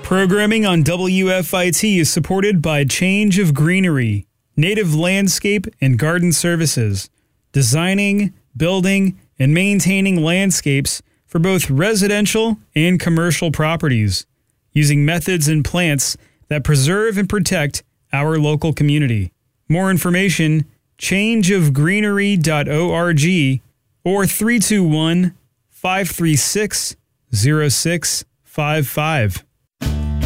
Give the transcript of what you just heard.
Programming on WFIT is supported by Change of Greenery, Native Landscape and Garden Services, designing, building, and maintaining landscapes for both residential and commercial properties, using methods and plants that preserve and protect our local community. More information, changeofgreenery.org or 321-536-0655.